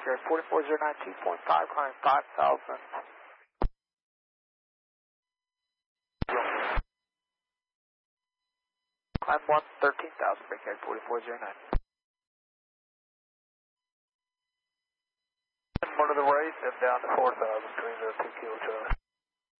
Here at 44092.5, climb 5,000. Climb 13,000, break here at 4409. One to the right and down to 4,000, 302 kilo Charlie.